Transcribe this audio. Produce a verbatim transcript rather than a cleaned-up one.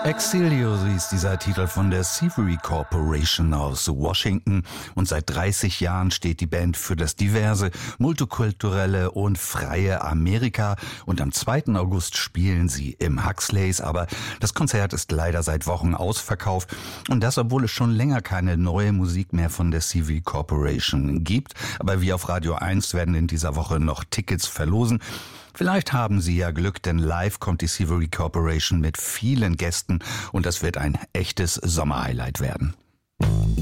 Exilio, so ist dieser Titel von der Severy Corporation aus Washington, und seit dreißig Jahren steht die Band für das diverse, multikulturelle und freie Amerika, und am zweiten August spielen sie im Huxleys, aber das Konzert ist leider seit Wochen ausverkauft, und das, obwohl es schon länger keine neue Musik mehr von der Severy Corporation gibt. Aber wir auf Radio eins werden in dieser Woche noch Tickets verlosen. Vielleicht haben Sie ja Glück, denn live kommt die Severy Corporation mit vielen Gästen, und das wird ein echtes Sommerhighlight werden.